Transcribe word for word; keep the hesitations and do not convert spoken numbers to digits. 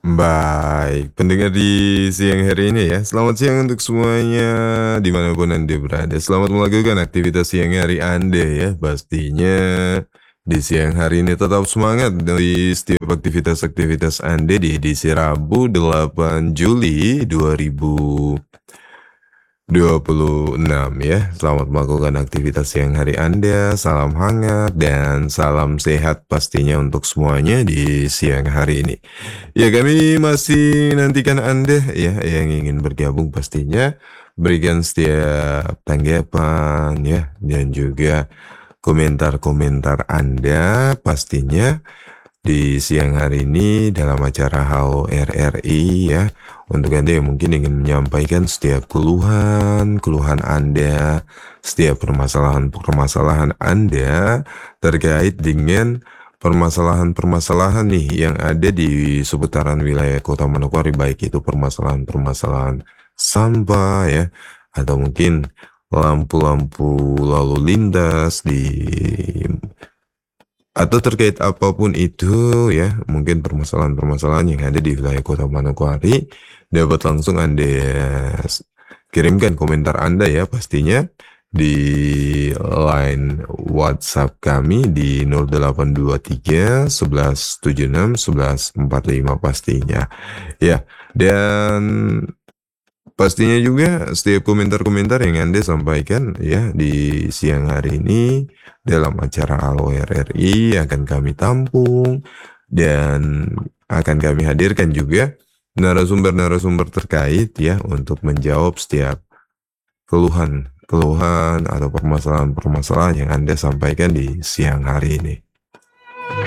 Baik, pendengar di siang hari ini ya, selamat siang untuk semuanya dimanapun Anda berada. Selamat melakukan aktivitas siang hari Anda ya, pastinya di siang hari ini tetap semangat dari setiap aktivitas-aktivitas Anda di edisi Rabu delapan Juli dua ribu dua puluh enam ya. Selamat melakukan aktivitas siang hari Anda, salam hangat dan salam sehat pastinya untuk semuanya di siang hari ini. Ya, kami masih nantikan Anda ya yang ingin bergabung pastinya berikan setiap tanggapan ya dan juga komentar-komentar Anda pastinya di siang hari ini dalam acara H O R R I ya. Untuk Anda yang mungkin ingin menyampaikan setiap keluhan, keluhan Anda, setiap permasalahan-permasalahan Anda terkait dengan permasalahan-permasalahan nih yang ada di seputaran wilayah Kota Manokwari, baik itu permasalahan-permasalahan sampah ya, atau mungkin lampu-lampu lalu lintas di atau terkait apapun itu ya, mungkin permasalahan-permasalahan yang ada di wilayah Kota Manokwari dapat langsung Anda s- kirimkan komentar Anda ya pastinya di line WhatsApp kami di nol delapan dua tiga satu satu tujuh enam satu satu empat lima pastinya. Ya, dan pastinya juga setiap komentar-komentar yang Anda sampaikan ya di siang hari ini dalam acara Alo R R I akan kami tampung dan akan kami hadirkan juga narasumber-narasumber terkait ya untuk menjawab setiap keluhan, keluhan atau permasalahan-permasalahan yang Anda sampaikan di siang hari ini.